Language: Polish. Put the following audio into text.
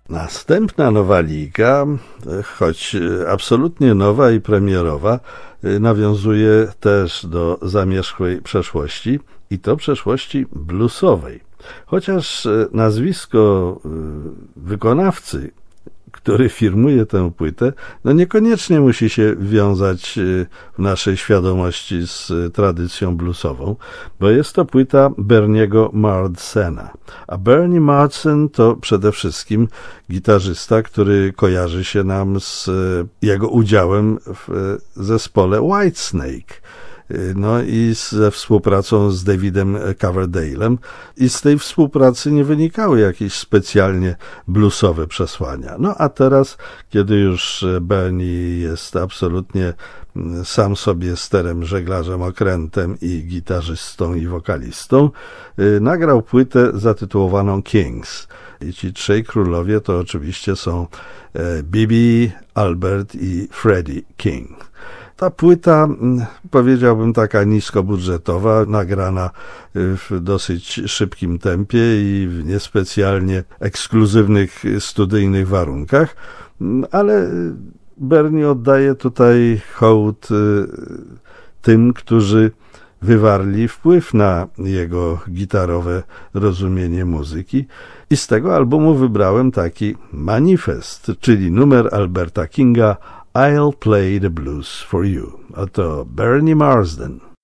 Następna nowa liga, choć absolutnie nowa i premierowa, nawiązuje też do zamierzchłej przeszłości i to przeszłości bluesowej. Chociaż nazwisko wykonawcy, który firmuje tę płytę, niekoniecznie musi się wiązać w naszej świadomości z tradycją bluesową, bo jest to płyta Berniego Marsdena. A Bernie Marsden to przede wszystkim gitarzysta, który kojarzy się nam z jego udziałem w zespole Whitesnake. I ze współpracą z Davidem Coverdale'em i z tej współpracy nie wynikały jakieś specjalnie bluesowe przesłania. A teraz, kiedy już Bernie jest absolutnie sam sobie sterem, żeglarzem, okrętem i gitarzystą i wokalistą, nagrał płytę zatytułowaną Kings. I ci trzej królowie to oczywiście są Bibi, Albert i Freddie King. Ta płyta, powiedziałbym, taka niskobudżetowa, nagrana w dosyć szybkim tempie i w niespecjalnie ekskluzywnych studyjnych warunkach, ale Bernie oddaje tutaj hołd tym, którzy wywarli wpływ na jego gitarowe rozumienie muzyki i z tego albumu wybrałem taki manifest, czyli numer Alberta Kinga I'll Play the Blues for You. Oto Bernie Marsden.